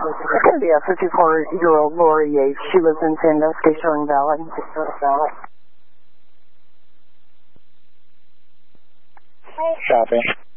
It's going to be a 54-year-old Lori Yates. She lives in Sandusky, Showing Valley. Copy.